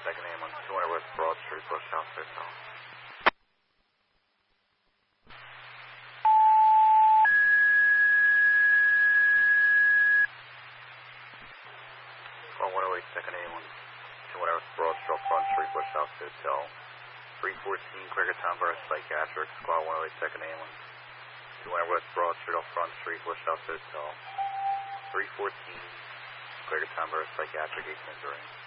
Second ambulance, 200 West Broad Street, Bush House Hotel. Call 108, second ambulance, 200 West Broad Street, Front Street, Bush House Hotel. 314, Quakertown Burst Psychiatric, Squad 108, second ambulance, 200 West Broad Street, off Front Street, Bush House Hotel. 314, Quakertown Burst Psychiatric, 8 injury.